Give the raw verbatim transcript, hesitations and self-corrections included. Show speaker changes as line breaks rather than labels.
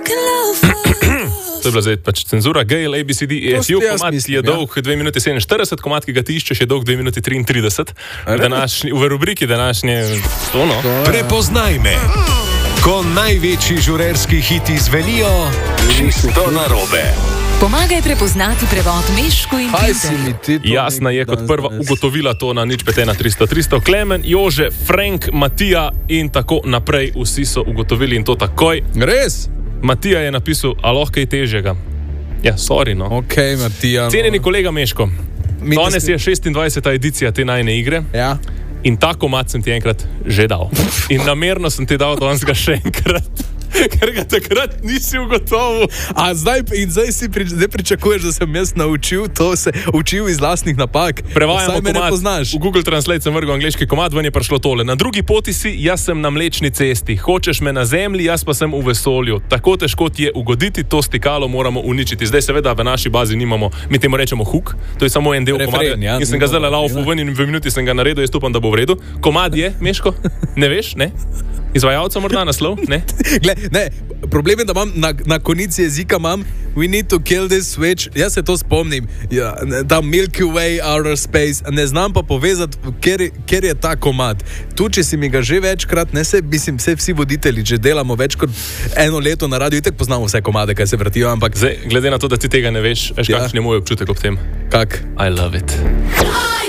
To je bila zdaj pač cenzura. Gail, A B C D, E F U, komad je dolg dve minuti sedeminštirideset, komad, ki ga ti iščeš, je dolg dve minuti triintrideset. V, današnji, v rubriki današnje tono.
Prepoznaj me. Ko največji žurerski hiti zvenijo, čisto narobe.
Pomagaj prepoznati prevod Mešku in Peter.
Jasna je kot prva ugotovila to na nič pet ena tristo tristo. Klemen, Jože, Frank, Matija in tako naprej. Vsi so ugotovili in to takoj.
Res?
Matija je napisal, a lahko kaj težjega. Ja, sorry, no.
Ok, Matija. No.
Cenjeni kolega Meško, danes je šestindvajseta edicija te najne igre.
Ja.
In ta komad sem ti enkrat že dal. In namerno sem ti dal danes ga še enkrat. Ker ga takrat nisi ugotovil.
A zdaj, in zdaj si pri, zdaj pričakuješ, da sem jaz naučil to, se učil iz lastnih napak.
Prevajamo komad. V Google Translate sem vrgel angleški komad, ven je prišlo tole. Na drugi poti si, jaz sem na Mlečni cesti. Hočeš me na zemlji, jaz pa sem v vesolju. Tako težko ti je ugoditi, to stikalo moramo uničiti. Zdaj seveda v naši bazi nimamo, mi temu rečemo hook, to je samo en del komada. Ja, in sem ga zdaj laufal ven in v minuti sem ga naredil, jaz upam, da bo v redu. Komad je, Meško? Ne veš, ne? Izvajalca morda naslov, ne?
Gle, ne, problem je, da imam na, na konici jezika imam We need to kill this switch. Jaz se to spomnim. Ja, ta Milky Way, Outer Space. Ne znam pa povezati, ker, ker je ta komad. Tu, če si mi ga že večkrat, ne se, mislim, se vsi voditelji, že delamo več kot eno leto na radiju, itek poznamo vse komade, kaj se vrtijo, ampak...
Zdaj, glede na to, da ti tega ne veš, veš, ja. Kakšen je moj občutek ob tem?
Kak?
I love it.